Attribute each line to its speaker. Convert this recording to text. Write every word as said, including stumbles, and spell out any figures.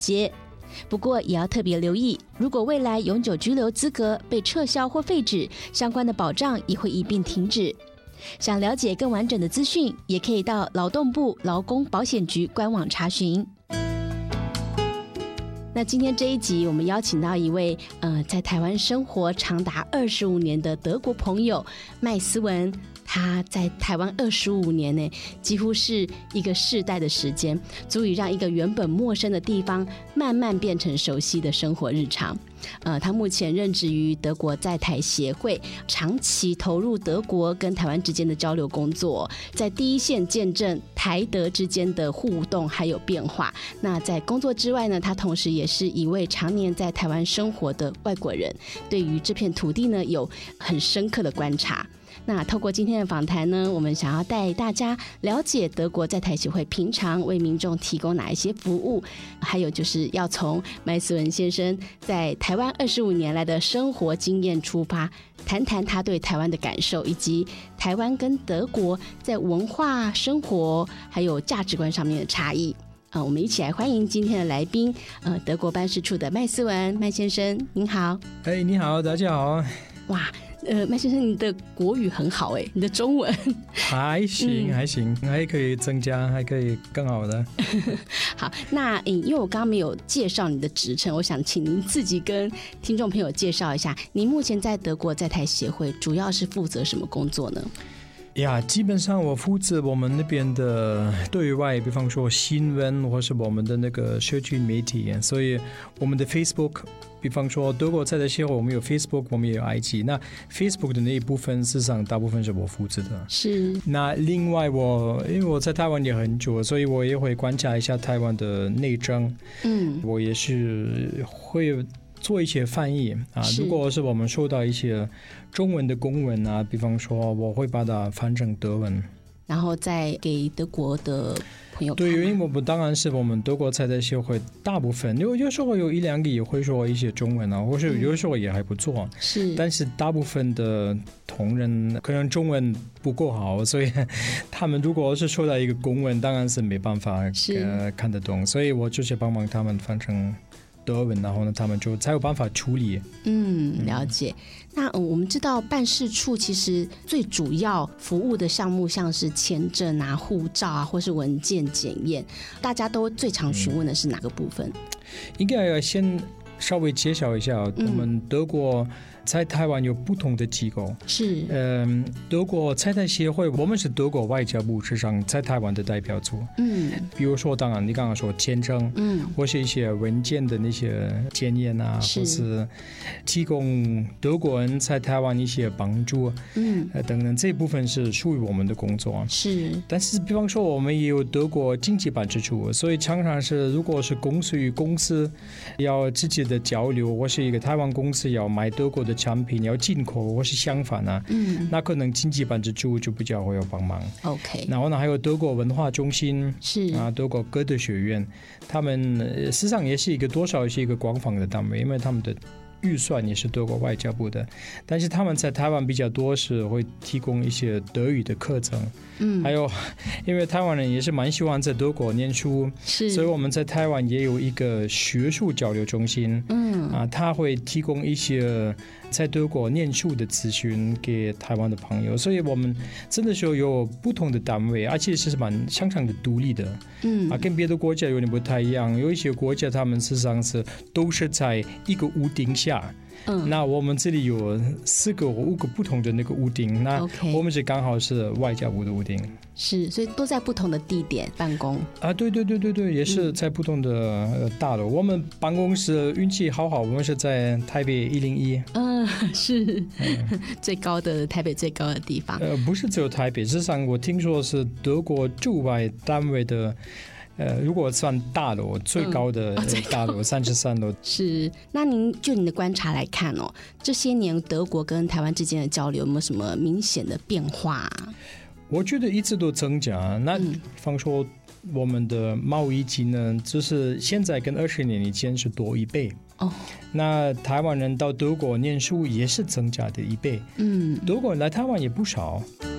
Speaker 1: 接。不过也要特别留意，如果未来永久居留资格被撤销或废止，相关的保障也会一并停止。想了解更完整的资讯，也可以到劳动部劳工保险局官网查询。那今天这一集我们邀请到一位呃，在台湾生活长达二十五年的德国朋友麦斯文。他在台湾二十五年呢，几乎是一个世代的时间，足以让一个原本陌生的地方慢慢变成熟悉的生活日常。呃，他目前任职于德国在台协会，长期投入德国跟台湾之间的交流工作，在第一线见证台德之间的互动还有变化。那在工作之外呢，他同时也是一位常年在台湾生活的外国人，对于这片土地呢有很深刻的观察。那透过今天的访谈呢，我们想要带大家了解德国在台协会平常为民众提供哪一些服务，还有就是要从麦斯文先生在台湾二十五年来的生活经验出发，谈谈他对台湾的感受，以及台湾跟德国在文化、生活还有价值观上面的差异。呃，我们一起来欢迎今天的来宾，呃，德国办事处的麦斯文麦先生，您好。
Speaker 2: 哎，你好，大家好。
Speaker 1: 哇。呃，麦先生，你的国语很好哎，你的中文
Speaker 2: 还行、嗯、还行，还可以增加，还可以更好的。
Speaker 1: 好，那因为我刚刚没有介绍你的职称，我想请您自己跟听众朋友介绍一下，您目前在德国在台协会主要是负责什么工作呢？
Speaker 2: 呀，基本上我负责我们那边的对外，比方说新闻或是我们的那个社区媒体，所以我们的 Facebook。比方说德国在台协会我们有 Facebook， 我们也有 I G， 那 Facebook 的那一部分事实上大部分是我负责的。
Speaker 1: 是。
Speaker 2: 那另外我因为我在台湾也很久，所以我也会观察一下台湾的内政。嗯，我也是会做一些翻译啊。如果是我们收到一些中文的公文啊，比方说我会把它翻成德文，
Speaker 1: 然后再给德国的朋友看。
Speaker 2: 对，因为我们当然是我们德国在台协会大部分，有有时候有一两个也会说一些中文啊，或是有时候也还不错。是，但是大部分的同仁可能中文不够好，所以他们如果是收到一个公文，当然是没办法、呃、看得懂，所以我就是帮忙他们翻成德文，然后呢，他们就才有办法处理。
Speaker 1: 嗯，了解。那、呃、我们知道办事处其实最主要服务的项目，像是签证啊、护照啊，或是文件检验，大家都最常询问的是哪个部分？嗯、
Speaker 2: 应该要先稍微介绍一下，嗯、我们德国在台湾有不同的机构。是，嗯，德国在台协会，我们是德国外交部实际上在台湾的代表处。嗯，比如说，当然你刚刚说签证，嗯，或是一些文件的那些检验啊，或是提供德国人在台湾一些帮助，嗯，呃、等等，这一部分是属于我们的工作。是，但是比方说，我们也有德国经济办事处，所以常常是如果是公司与公司要直接的交流，或是一个台湾公司要买德国的产品要进口或是相反啊，嗯，那可能经济办事处就比较会有帮忙。OK， 然后呢还有德国文化中心是啊，德国歌德学院，他们事实上也是一个多少是一个官方的单位，因为他们的预算也是德国外交部的，但是他们在台湾比较多是会提供一些德语的课程，嗯，还有因为台湾人也是蛮喜欢在德国念书，是，所以我们在台湾也有一个学术交流中心，嗯，啊，他会提供一些在德国念书的咨询给台湾的朋友，所以我们真的是有不同的单位，而且是蛮相当的独立的，嗯，啊，跟别的国家有点不太一样，有一些国家他们事实上是都是在一个屋顶下。嗯，那我们这里有四个五个不同的那个屋顶，那我们是刚好是外交部的屋顶，
Speaker 1: 是，所以都在不同的地点办公
Speaker 2: 啊，对对对对对，也是在不同的、呃、大楼。我们办公室运气好好，我们是在台北一零一，
Speaker 1: 嗯，是、嗯、最高的台北最高的地方。
Speaker 2: 呃，不是只有台北，事实上我听说是德国驻外单位的。呃，如果算大楼最高的大楼三十三楼，
Speaker 1: 是。那您就你的观察来看哦，这些年德国跟台湾之间的交流有没有什么明显的变化、啊？
Speaker 2: 我觉得一直都增加。那比方说我们的贸易金呢，就是现在跟二十年以前是多一倍。哦，那台湾人到德国念书也是增加的一倍。嗯，德国人来台湾也不少。